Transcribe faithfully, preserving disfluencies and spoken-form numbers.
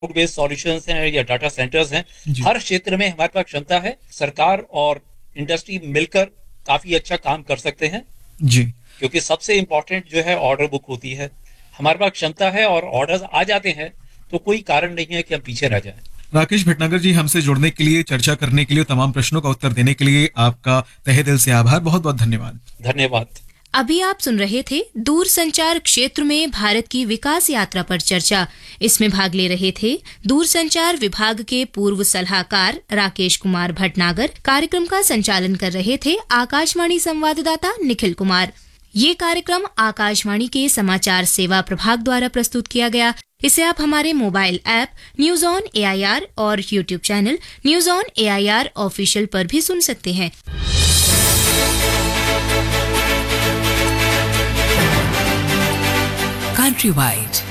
Cloud based solutions हैं या data centres हैं, जी। हर क्षेत्र में हमारे पास क्षमता है। सरकार और इंडस्ट्री मिलकर काफी अच्छा काम कर सकते हैं, जी। क्योंकि सबसे इंपॉर्टेंट जो है ऑर्डर बुक होती है। हमारे पास क्षमता है और ऑर्डर्स आ जाते हैं, तो कोई कारण नहीं है कि हम पीछे रह जाएं। राकेश भटनागर जी, हमसे जुड़ने के लिए, चर्चा करने के लिए, तमाम प्रश्नों का उत्तर देने के लिए आपका तहे दिल से आभार। बहुत बहुत धन्यवाद। धन्यवाद। अभी आप सुन रहे थे दूर संचार क्षेत्र में भारत की विकास यात्रा पर चर्चा। इसमें भाग ले रहे थे दूर संचार विभाग के पूर्व सलाहकार राकेश कुमार भटनागर। कार्यक्रम का संचालन कर रहे थे आकाशवाणी संवाददाता निखिल कुमार। ये कार्यक्रम आकाशवाणी के समाचार सेवा प्रभाग द्वारा प्रस्तुत किया गया। इसे आप हमारे mobile app news on AIR और YouTube channel news on AIR official पर भी सुन सकते हैं। Countrywide